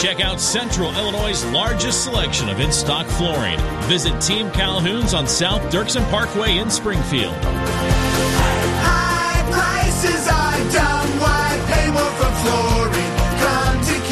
Check out Central Illinois' largest selection of in-stock flooring. Visit Team Calhoun's on South Dirksen Parkway in Springfield. High prices are dumb. Why pay more for flooring? Come to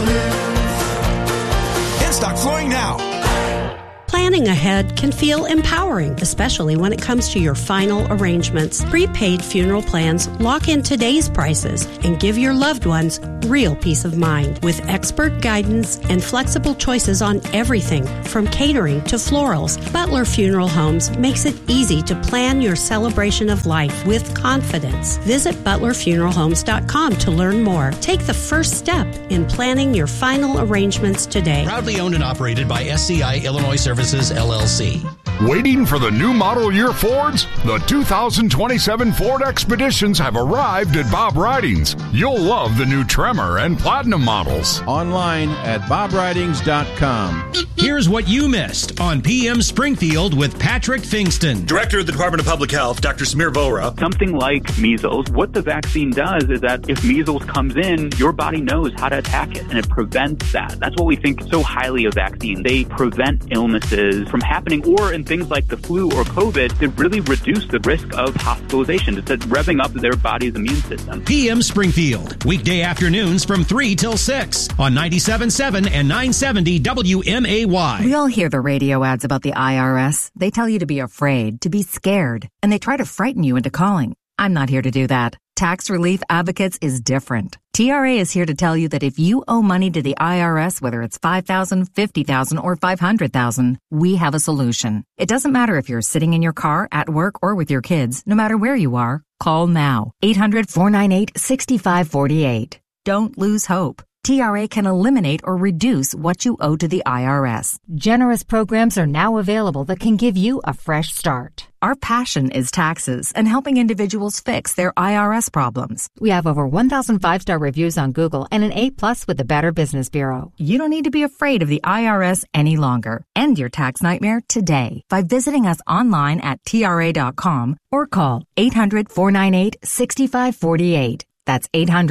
Calhoun's. In-stock flooring now. Planning ahead can feel empowering, especially when it comes to your final arrangements. Prepaid funeral plans lock in today's prices and give your loved ones real peace of mind. With expert guidance and flexible choices on everything from catering to florals, Butler Funeral Homes makes it easy to plan your celebration of life with confidence. Visit butlerfuneralhomes.com to learn more. Take the first step in planning your final arrangements today. Proudly owned and operated by SCI Illinois Services, LLC. Waiting for the new model year Fords? The 2027 Ford Expeditions have arrived at Bob Ridings. You'll love the new Tremor and Platinum models. Online at bobridings.com. Here's what you missed on PM Springfield with Patrick Fingston. Director of the Department of Public Health, Dr. Samir Vohra. Something like measles, what the vaccine does is that if measles comes in, your body knows how to attack it, and it prevents that. That's what we think so highly of vaccines. They prevent illnesses from happening, or in things like the flu or COVID, they really reduce the risk of hospitalization. It's revving up their body's immune system. PM Springfield, weekday afternoons from 3 till 6 on 97.7 and 970 WMAY. We all hear the radio ads about the IRS. They tell you to be afraid, to be scared, and they try to frighten you into calling. I'm not here to do that. Tax Relief Advocates is different. TRA is here to tell you that if you owe money to the IRS, whether it's $5,000, $50,000, or $500,000, we have a solution. It doesn't matter if you're sitting in your car, at work, or with your kids. No matter where you are, call now. 800-498-6548. Don't lose hope. TRA can eliminate or reduce what you owe to the IRS. Generous programs are now available that can give you a fresh start. Our passion is taxes and helping individuals fix their IRS problems. We have over 1,000 5-star reviews on Google and an A+ with the Better Business Bureau. You don't need to be afraid of the IRS any longer. End your tax nightmare today by visiting us online at TRA.com or call 800-498-6548. That's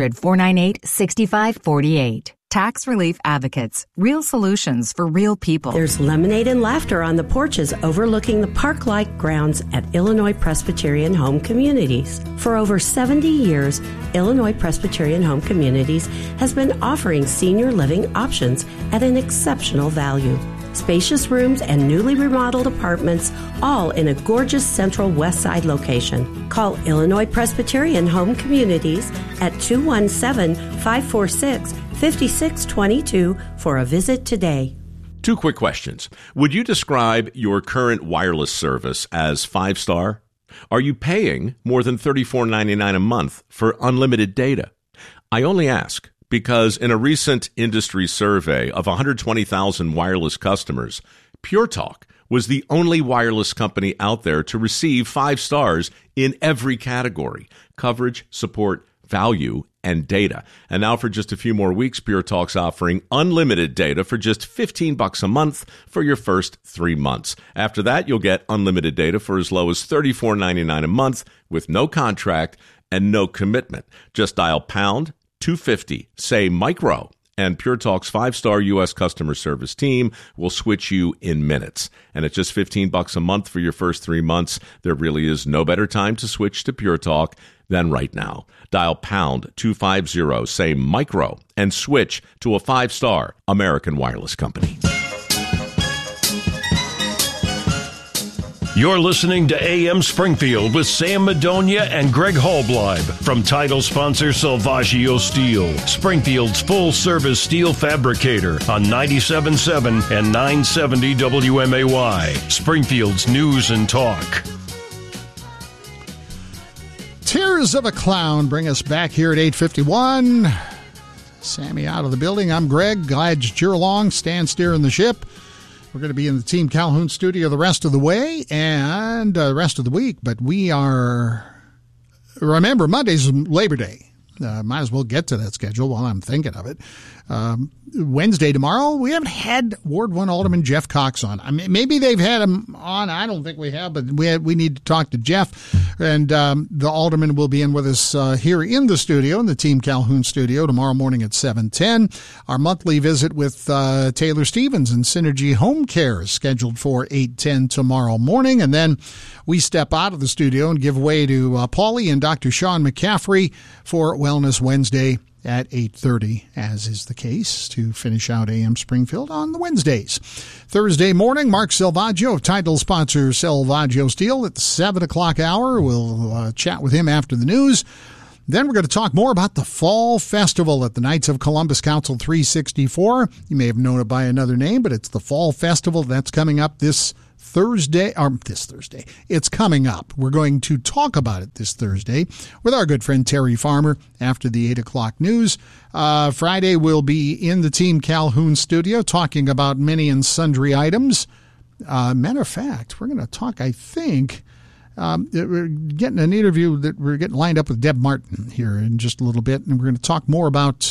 800-498-6548. Tax Relief Advocates. Real solutions for real people. There's lemonade and laughter on the porches overlooking the park-like grounds at Illinois Presbyterian Home Communities. For over 70 years, Illinois Presbyterian Home Communities has been offering senior living options at an exceptional value. Spacious rooms and newly remodeled apartments, all in a gorgeous central west side location. Call Illinois Presbyterian Home Communities at 217-546-5622 for a visit today. 2 quick questions. Would you describe your current wireless service as 5-star? Are you paying more than $34.99 a month for unlimited data? I only ask because in a recent industry survey of 120,000 wireless customers, Pure Talk was the only wireless company out there to receive 5 stars in every category: coverage, support, value, and data. And now for just a few more weeks, Pure Talk's offering unlimited data for just $15 a month for your first 3 months. After that, you'll get unlimited data for as low as $34.99 a month with no contract and no commitment. Just dial pound 250, say micro, and Pure Talk's 5-star U.S. customer service team will switch you in minutes. And at just $15 a month for your first 3 months, there really is no better time to switch to Pure Talk than right now. Dial pound 250, say micro, and switch to a 5-star American wireless company. You're listening to AM Springfield with Sam Madonia and Greg Hallbleib from title sponsor Salvaggio Steel, Springfield's full-service steel fabricator on 97.7 and 970 WMAY, Springfield's News and Talk. Tears of a Clown bring us back here at 8:51. Sammy out of the building. I'm Greg. Glad you're along. Stan steering the ship. We're going to be in the Team Calhoun studio the rest of the way and the rest of the week. But we are, remember, Monday's Labor Day. Might as well get to that schedule while I'm thinking of it. Wednesday tomorrow, we haven't had Ward 1 Alderman Jeff Cox on. I mean, maybe they've had him on. I don't think we have, but we need to talk to Jeff. And the Alderman will be in with us here in the studio, in the Team Calhoun studio, tomorrow morning at 7:10. Our monthly visit with Taylor Stevens and Synergy Home Care is scheduled for 8:10 tomorrow morning. And then we step out of the studio and give way to Paulie and Dr. Sean McCaffrey for Wellness Wednesday at 8:30, as is the case, to finish out AM Springfield on the Wednesdays. Thursday morning, Mark Salvaggio of title sponsor Salvaggio Steel at the 7 o'clock hour. We'll chat with him after the news. Then we're going to talk more about the Fall Festival at the Knights of Columbus Council 364. You may have known it by another name, but it's the Fall Festival that's coming up this Thursday. It's coming up. We're going to talk about it this Thursday with our good friend Terry Farmer after the 8 o'clock news. Friday, we'll be in the Team Calhoun studio talking about many and sundry items. Matter of fact, we're going to talk, I think, we're getting an interview that we're getting lined up with Deb Martin here in just a little bit, and we're going to talk more about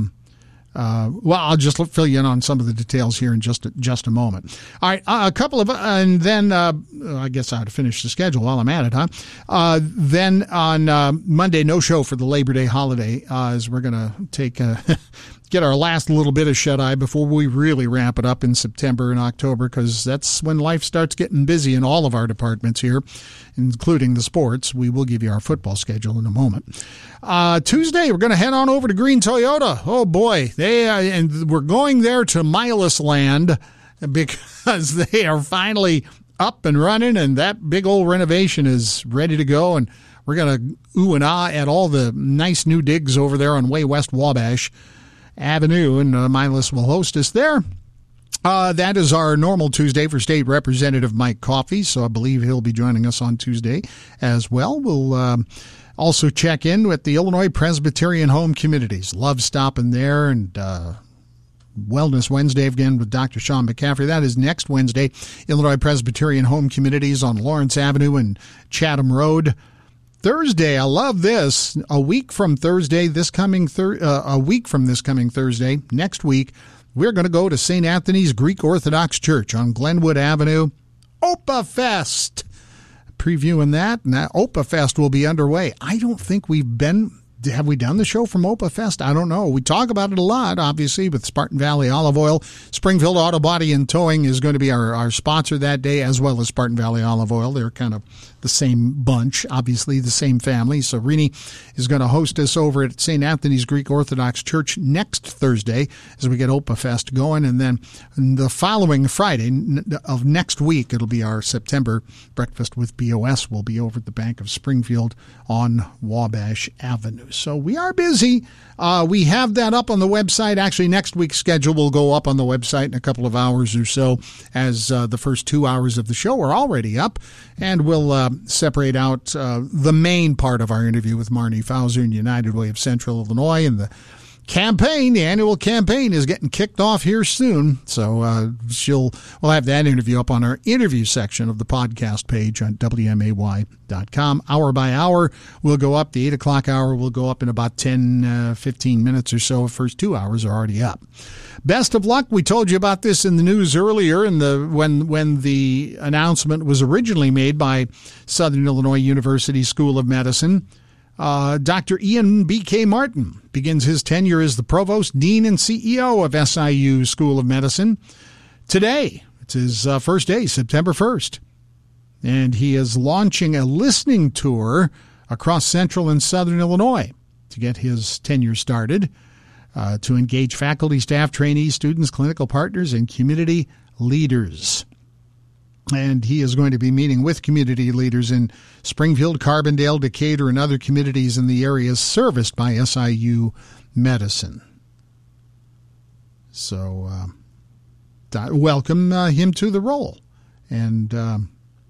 I'll just fill you in on some of the details here in just a moment. All right, and then I guess I ought to finish the schedule while I'm at it, huh? Then on Monday, no show for the Labor Day holiday, as we're going to get our last little bit of shut-eye before we really ramp it up in September and October, because that's when life starts getting busy in all of our departments here, including the sports. We will give you our football schedule in a moment. Tuesday, we're going to head on over to Green Toyota. Oh, boy. And we're going there to Milas Land because they are finally up and running, and that big old renovation is ready to go, and we're going to ooh and ah at all the nice new digs over there on Way West Wabash Avenue, and Milas will host us there. That is our normal Tuesday for State Representative Mike Coffey, so I believe he'll be joining us on Tuesday as well. We'll also check in with the Illinois Presbyterian Home Communities. Love stopping there, and Wellness Wednesday again with Dr. Sean McCaffrey. That is next Wednesday. Illinois Presbyterian Home Communities on Lawrence Avenue and Chatham Road. Thursday, I love this. A week from Thursday, next week, we're going to go to St. Anthony's Greek Orthodox Church on Glenwood Avenue. Opa Fest. Previewing that, and that Opa Fest will be underway. I don't think have we done the show from Opa Fest? I don't know. We talk about it a lot, obviously, with Spartan Valley Olive Oil. Springfield Auto Body and Towing is going to be our sponsor that day, as well as Spartan Valley Olive Oil. They're kind of the same bunch, obviously, the same family. So Rini is going to host us over at St. Anthony's Greek Orthodox Church next Thursday as we get Opa Fest going. And then the following Friday of next week, it'll be our September Breakfast with BOS. We'll be over at the Bank of Springfield on Wabash Avenue. So we are busy. We have that up on the website. Actually, next week's schedule will go up on the website in a couple of hours or so, as the first 2 hours of the show are already up. And we'll separate out the main part of our interview with Marnie Fauser in United Way of Central Illinois. And the annual campaign is getting kicked off here soon. So we'll have that interview up on our interview section of the podcast page on WMAY.com. Hour by hour, we'll go up. The 8 o'clock hour will go up in about 10, 15 minutes or so. The first 2 hours are already up. Best of luck. We told you about this in the news earlier when the announcement was originally made by Southern Illinois University School of Medicine. Dr. Ian B.K. Martin begins his tenure as the Provost, Dean, and CEO of SIU School of Medicine today. It's his first day, September 1st. And he is launching a listening tour across central and southern Illinois to get his tenure started, to engage faculty, staff, trainees, students, clinical partners, and community leaders. And he is going to be meeting with community leaders in Springfield, Carbondale, Decatur, and other communities in the areas serviced by SIU Medicine. So welcome him to the role. And, of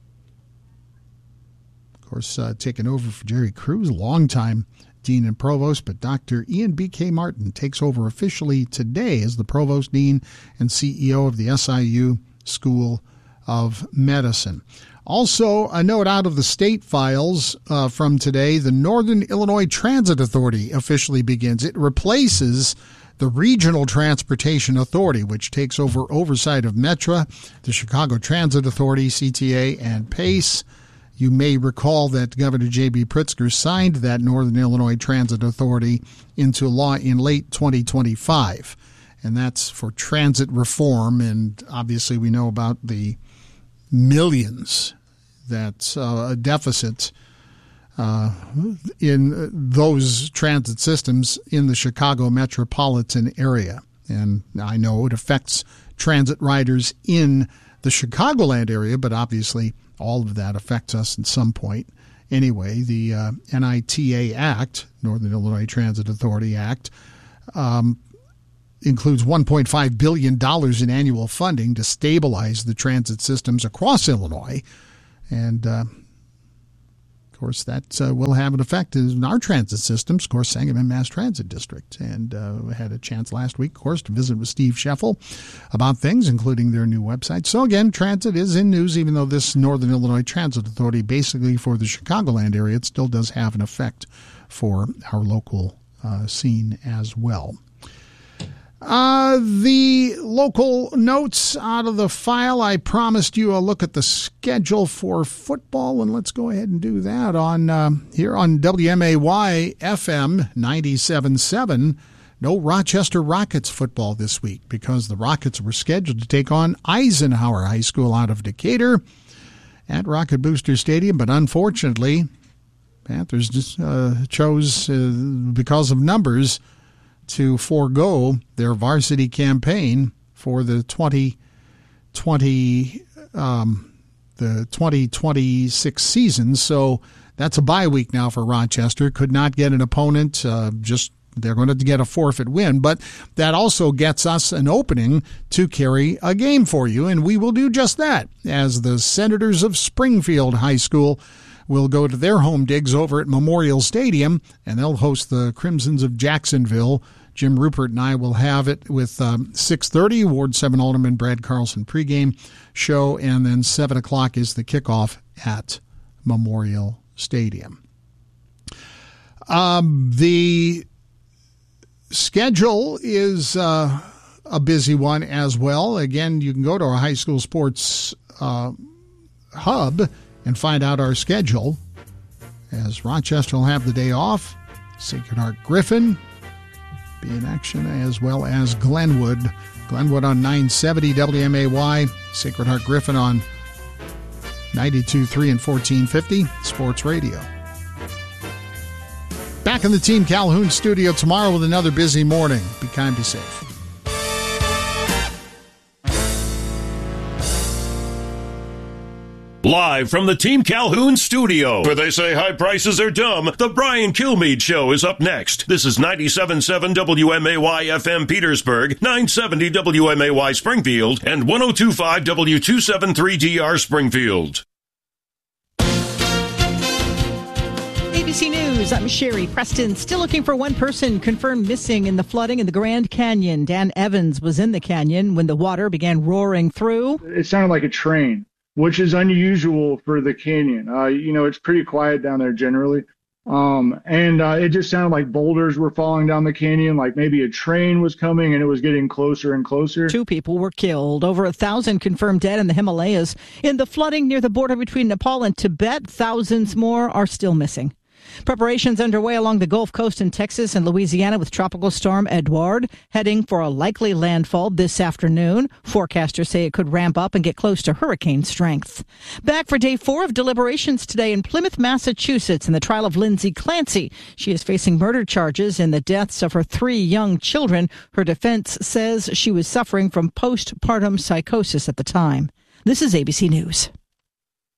course, taking over for Jerry Cruz, longtime Dean and Provost, but Dr. Ian B.K. Martin takes over officially today as the Provost, Dean, and CEO of the SIU School of Medicine. Also, a note out of the state files from today, the Northern Illinois Transit Authority officially begins. It replaces the Regional Transportation Authority, which takes over oversight of Metra, the Chicago Transit Authority, CTA, and PACE. You may recall that Governor J.B. Pritzker signed that Northern Illinois Transit Authority into law in late 2025, and that's for transit reform. And obviously we know about the millions that's a deficit in those transit systems in the Chicago metropolitan area. And I know it affects transit riders in the Chicagoland area, but obviously all of that affects us at some point. Anyway, the NITA Act, Northern Illinois Transit Authority Act, includes $1.5 billion in annual funding to stabilize the transit systems across Illinois. And, of course, that will have an effect in our transit systems. Of course, Sangamon Mass Transit District. And we had a chance last week, of course, to visit with Steve Scheffel about things, including their new website. So, again, transit is in news, even though this Northern Illinois Transit Authority, basically for the Chicagoland area, it still does have an effect for our local scene as well. The local notes out of the file. I promised you a look at the schedule for football, and let's go ahead and do that on here on WMAY FM 97.7. No Rochester Rockets football this week because the Rockets were scheduled to take on Eisenhower High School out of Decatur at Rocket Booster Stadium, but unfortunately, Panthers just chose, because of numbers, to forego their varsity campaign for the 2026 season. So that's a bye week now for Rochester. Could not get an opponent. They're going to get a forfeit win, but that also gets us an opening to carry a game for you, and we will do just that as the Senators of Springfield High School will go to their home digs over at Memorial Stadium, and they'll host the Crimsons of Jacksonville. Jim Rupert and I will have it with 6:30, Ward 7 Alderman Brad Carlson pregame show, and then 7 o'clock is the kickoff at Memorial Stadium. The schedule is a busy one as well. Again, you can go to our high school sports hub and find out our schedule, as Rochester will have the day off. Sacred Heart Griffin be in action, as well as Glenwood. Glenwood on 970 WMAY, Sacred Heart Griffin on 92.3 and 1450 Sports Radio. Back in the Team Calhoun studio tomorrow with another busy morning. Be kind, be safe. Live from the Team Calhoun studio, where they say high prices are dumb, the Brian Kilmeade Show is up next. This is 97.7 WMAY FM Petersburg, 970 WMAY Springfield, and 102.5 W273DR Springfield. ABC News, I'm Sherry Preston. Still looking for one person confirmed missing in the flooding in the Grand Canyon. Dan Evans was in the canyon when the water began roaring through. It sounded like a train, which is unusual for the canyon. It's pretty quiet down there generally. It just sounded like boulders were falling down the canyon, like maybe a train was coming and it was getting closer and closer. 2 people were killed. Over 1,000 confirmed dead in the Himalayas. In the flooding near the border between Nepal and Tibet, thousands more are still missing. Preparations underway along the Gulf Coast in Texas and Louisiana with Tropical Storm Edouard heading for a likely landfall this afternoon. Forecasters say it could ramp up and get close to hurricane strength. Back for day 4 of deliberations today in Plymouth, Massachusetts, in the trial of Lindsay Clancy. She is facing murder charges in the deaths of her 3 young children. Her defense says she was suffering from postpartum psychosis at the time. This is ABC News.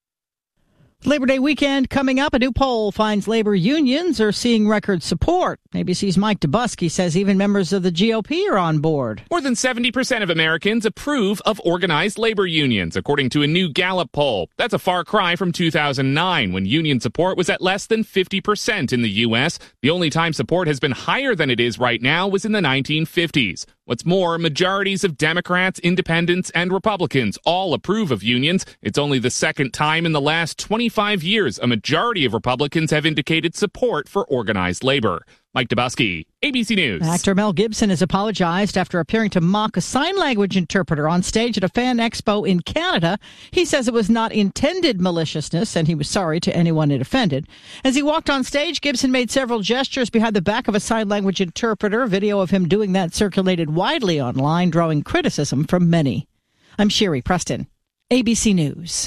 Labor Day weekend coming up. A new poll finds labor unions are seeing record support ABC's Mike Dubusky says even members of the GOP are on board. More than 70% of Americans approve of organized labor unions, according to a new Gallup poll. That's a far cry from 2009, when union support was at less than 50% in the U.S. The only time support has been higher than it is right now was in the 1950s. What's more, majorities of Democrats, Independents, and Republicans all approve of unions. It's only the second time in the last 25 years a majority of Republicans have indicated support for organized labor. Mike Dubusky, ABC News. Actor Mel Gibson has apologized after appearing to mock a sign language interpreter on stage at a fan expo in Canada. He says it was not intended maliciousness, and he was sorry to anyone it offended. As he walked on stage, Gibson made several gestures behind the back of a sign language interpreter. Video of him doing that circulated widely online, drawing criticism from many. I'm Sherry Preston, ABC News.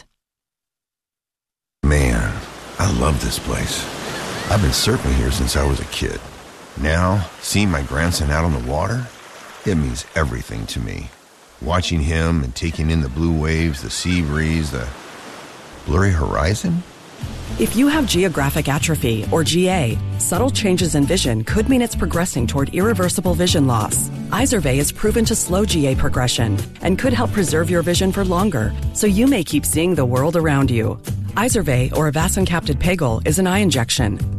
Man, I love this place. I've been surfing here since I was a kid. Now, seeing my grandson out on the water, it means everything to me. Watching him and taking in the blue waves, the sea breeze, the blurry horizon. If you have geographic atrophy, or GA, subtle changes in vision could mean it's progressing toward irreversible vision loss. Izervay is proven to slow GA progression and could help preserve your vision for longer, so you may keep seeing the world around you. Izervay, or avastin-capted pegol, is an eye injection.